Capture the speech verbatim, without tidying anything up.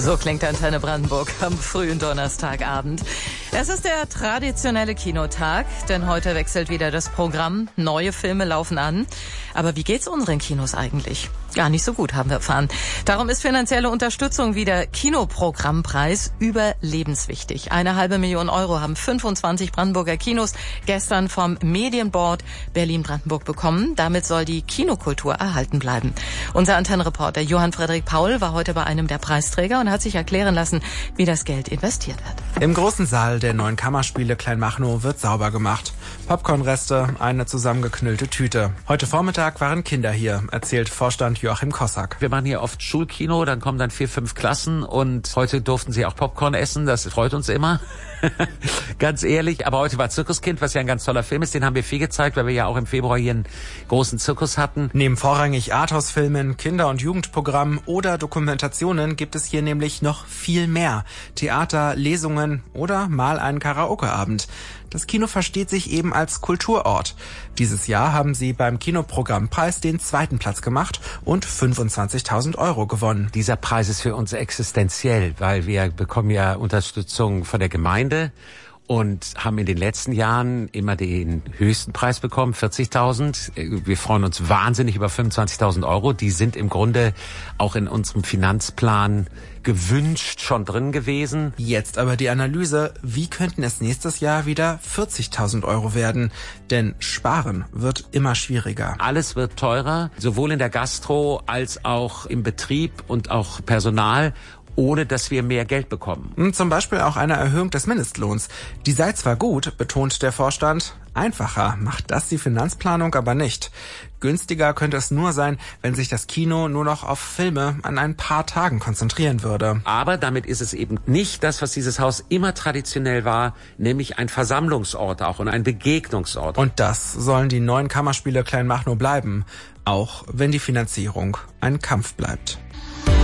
So klingt Antenne Brandenburg am frühen Donnerstagabend. Es ist der traditionelle Kinotag, denn heute wechselt wieder das Programm. Neue Filme laufen an. Aber wie geht's unseren Kinos eigentlich? Gar nicht so gut, haben wir erfahren. Darum ist finanzielle Unterstützung wie der Kinoprogrammpreis überlebenswichtig. Eine halbe Million Euro haben fünfundzwanzig Brandenburger Kinos gestern vom Medienboard Berlin-Brandenburg bekommen. Damit soll die Kinokultur erhalten bleiben. Unser Antennenreporter Johann Frederik Paul war heute bei einem der Preisträger und hat sich erklären lassen, wie das Geld investiert wird. Im großen Saal der neuen Kammerspiele Kleinmachnow wird sauber gemacht. Popcornreste, eine zusammengeknüllte Tüte. Heute Vormittag waren Kinder hier, erzählt Vorstand Joachim Kossack. Wir machen hier oft Schulkino, dann kommen dann vier, fünf Klassen und heute durften sie auch Popcorn essen, das freut uns immer. Ganz ehrlich, aber heute war Zirkuskind, was ja ein ganz toller Film ist, den haben wir viel gezeigt, weil wir ja auch im Februar hier einen großen Zirkus hatten. Neben vorrangig Arthouse-Filmen, Kinder- und Jugendprogrammen oder Dokumentationen gibt es hier nämlich noch viel mehr. Theater, Lesungen oder mal einen Karaoke-Abend. Das Kino versteht sich eben als Kulturort. Dieses Jahr haben sie beim Kinoprogrammpreis den zweiten Platz gemacht und fünfundzwanzigtausend Euro gewonnen. Dieser Preis ist für uns existenziell, weil wir bekommen ja Unterstützung von der Gemeinde und haben in den letzten Jahren immer den höchsten Preis bekommen, vierzigtausend. Wir freuen uns wahnsinnig über fünfundzwanzigtausend Euro. Die sind im Grunde auch in unserem Finanzplan gewünscht schon drin gewesen. Jetzt aber die Analyse, wie könnten es nächstes Jahr wieder vierzigtausend Euro werden? Denn sparen wird immer schwieriger. Alles wird teurer, sowohl in der Gastro als auch im Betrieb und auch Personal, ohne dass wir mehr Geld bekommen. Zum Beispiel auch eine Erhöhung des Mindestlohns. Die sei zwar gut, betont der Vorstand, einfacher macht das die Finanzplanung aber nicht. Günstiger könnte es nur sein, wenn sich das Kino nur noch auf Filme an ein paar Tagen konzentrieren würde. Aber damit ist es eben nicht das, was dieses Haus immer traditionell war, nämlich ein Versammlungsort auch und ein Begegnungsort. Und das sollen die neuen Kammerspiele Kleinmachnow bleiben, auch wenn die Finanzierung ein Kampf bleibt.